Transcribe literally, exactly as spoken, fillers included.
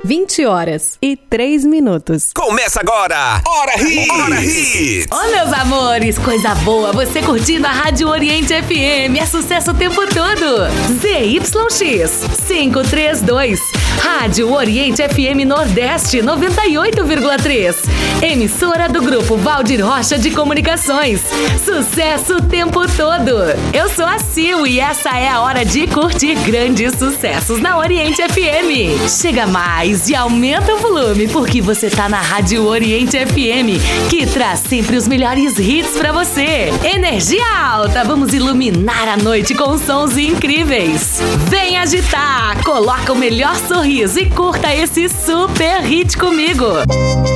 vinte horas e três minutos. Começa agora, Hora Hits! Hora Hits! Ô, meus amores, coisa boa, você curtindo a Rádio Oriente F M, é sucesso o tempo todo. Z Y X quinhentos e trinta e dois, Rádio Oriente F M Nordeste noventa e oito vírgula três, emissora do Grupo Valdir Rocha de Comunicações, sucesso o tempo todo. Eu sou a Sil e essa é a hora de curtir grandes sucessos na Oriente F M. Chega mais e aumenta o volume, porque você tá na Rádio Oriente F M, que traz sempre os melhores hits pra você. Energia alta, vamos iluminar a noite com sons incríveis. Vem agitar, coloca o melhor sorriso e curta esse super hit comigo.